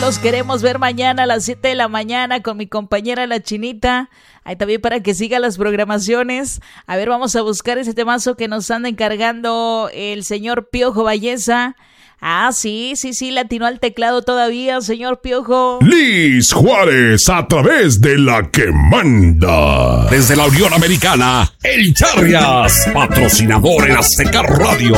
los queremos ver mañana a las 7 de la mañana con mi compañera La Chinita. Ahí también para que siga las programaciones. A ver, vamos a buscar ese temazo que nos anda encargando el señor Piojo Valleza. Ah, sí, le atinó al teclado todavía, señor Piojo. Liz Juárez, a través de la que manda. Desde la Unión Americana, El Charrias, patrocinador en Azteca Radio.